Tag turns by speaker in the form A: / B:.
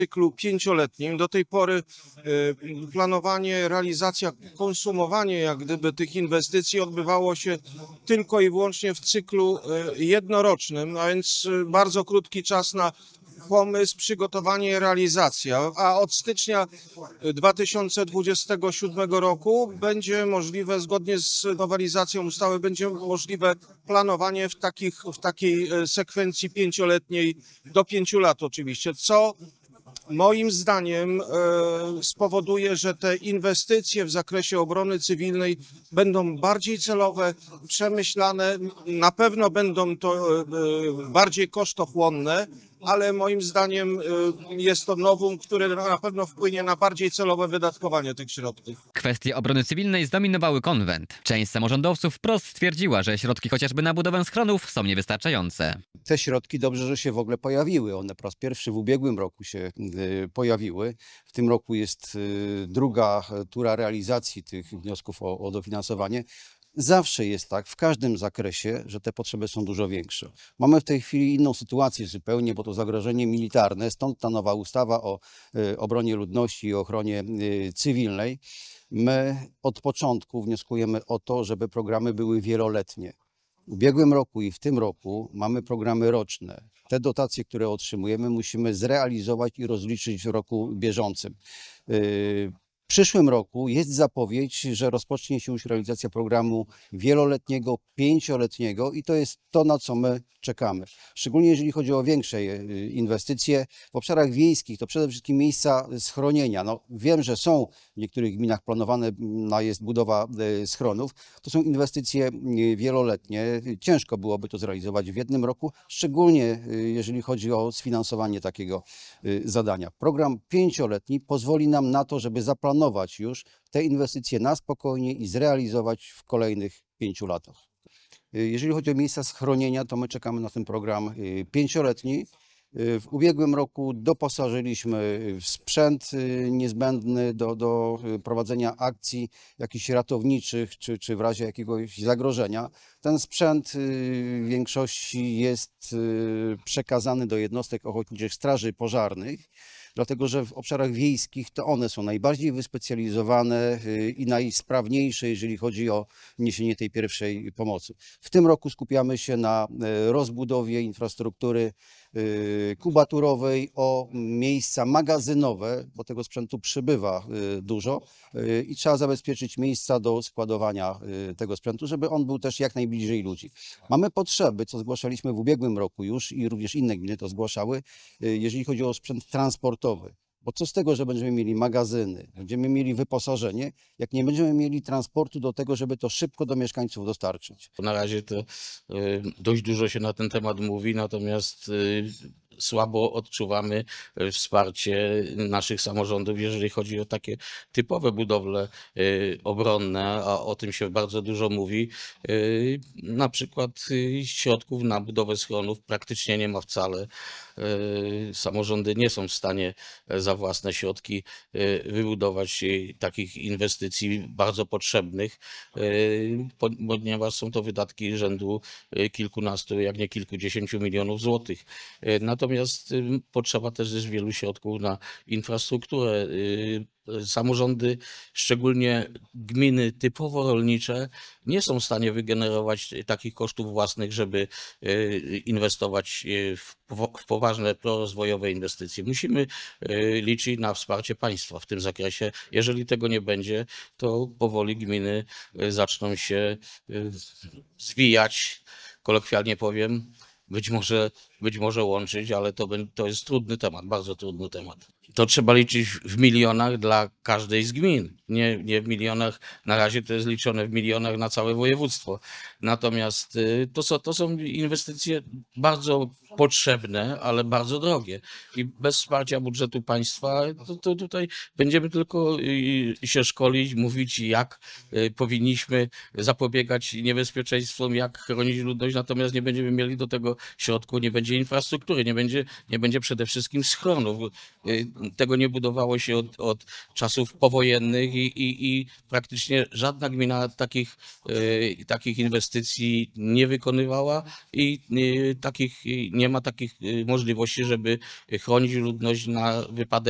A: cyklu pięcioletnim. Do tej pory planowanie, realizacja, konsumowanie jak gdyby tych inwestycji odbywało się tylko i wyłącznie w cyklu jednorocznym, a więc bardzo krótki czas na pomysł, przygotowanie, realizacja, a od stycznia 2027 roku będzie możliwe, zgodnie z nowelizacją ustawy, będzie możliwe planowanie w takiej sekwencji pięcioletniej do 5 lat oczywiście, co moim zdaniem spowoduje, że te inwestycje w zakresie obrony cywilnej będą bardziej celowe, przemyślane, na pewno będą to bardziej kosztochłonne, ale moim zdaniem jest to novum, które na pewno wpłynie na bardziej celowe wydatkowanie tych środków.
B: Kwestie obrony cywilnej zdominowały konwent. Część samorządowców wprost stwierdziła, że środki chociażby na budowę schronów są niewystarczające.
C: Te środki dobrze, że się w ogóle pojawiły. One po raz pierwszy w ubiegłym roku się pojawiły. W tym roku jest druga tura realizacji tych wniosków o dofinansowanie. Zawsze jest tak, w każdym zakresie, że te potrzeby są dużo większe. Mamy w tej chwili inną sytuację zupełnie, bo to zagrożenie militarne, stąd ta nowa ustawa o obronie ludności i ochronie cywilnej. My od początku wnioskujemy o to, żeby programy były wieloletnie. W ubiegłym roku i w tym roku mamy programy roczne. Te dotacje, które otrzymujemy, musimy zrealizować i rozliczyć w roku bieżącym. W przyszłym roku jest zapowiedź, że rozpocznie się już realizacja programu wieloletniego, pięcioletniego i to jest to, na co my czekamy. Szczególnie jeżeli chodzi o większe inwestycje w obszarach wiejskich, to przede wszystkim miejsca schronienia. No, wiem, że są w niektórych gminach planowane jest budowa schronów. To są inwestycje wieloletnie. Ciężko byłoby to zrealizować w jednym roku, szczególnie jeżeli chodzi o sfinansowanie takiego zadania. Program pięcioletni pozwoli nam na to, żeby zaplanować już te inwestycje na spokojnie i zrealizować w kolejnych 5 latach. Jeżeli chodzi o miejsca schronienia, to my czekamy na ten program pięcioletni. W ubiegłym roku doposażyliśmy w sprzęt niezbędny do prowadzenia akcji jakichś ratowniczych czy w razie jakiegoś zagrożenia. Ten sprzęt w większości jest przekazany do jednostek ochotniczych straży pożarnych, dlatego że w obszarach wiejskich to one są najbardziej wyspecjalizowane i najsprawniejsze, jeżeli chodzi o niesienie tej pierwszej pomocy. W tym roku skupiamy się na rozbudowie infrastruktury kubaturowej, o miejsca magazynowe, bo tego sprzętu przybywa dużo i trzeba zabezpieczyć miejsca do składowania tego sprzętu, żeby on był też jak najbliżej ludzi. Mamy potrzeby, co zgłaszaliśmy w ubiegłym roku już i również inne gminy to zgłaszały, jeżeli chodzi o sprzęt transportowy. Bo co z tego, że będziemy mieli magazyny, będziemy mieli wyposażenie, jak nie będziemy mieli transportu do tego, żeby to szybko do mieszkańców dostarczyć.
D: Na razie to dość dużo się na ten temat mówi, natomiast słabo odczuwamy wsparcie naszych samorządów, jeżeli chodzi o takie typowe budowle obronne, a o tym się bardzo dużo mówi. Na przykład środków na budowę schronów praktycznie nie ma wcale. Samorządy nie są w stanie za własne środki wybudować takich inwestycji bardzo potrzebnych, ponieważ są to wydatki rzędu kilkunastu, jak nie kilkudziesięciu milionów złotych. Natomiast potrzeba też wielu środków na infrastrukturę. Samorządy, szczególnie gminy typowo rolnicze, nie są w stanie wygenerować takich kosztów własnych, żeby inwestować w poważne prorozwojowe inwestycje. Musimy liczyć na wsparcie państwa w tym zakresie. Jeżeli tego nie będzie, to powoli gminy zaczną się zwijać, kolokwialnie powiem. Być może łączyć, ale to jest trudny temat, bardzo trudny temat. To trzeba liczyć w milionach dla każdej z gmin, nie w milionach, na razie to jest liczone w milionach na całe województwo. Natomiast to są inwestycje bardzo potrzebne, ale bardzo drogie. I bez wsparcia budżetu państwa to tutaj będziemy tylko się szkolić, mówić, jak powinniśmy zapobiegać niebezpieczeństwom, jak chronić ludność, natomiast nie będziemy mieli do tego środku, nie będzie infrastruktury, nie będzie przede wszystkim schronów. Tego nie budowało się od czasów powojennych i praktycznie żadna gmina takich inwestycji nie wykonywała i nie ma takich możliwości, żeby chronić ludność na wypadek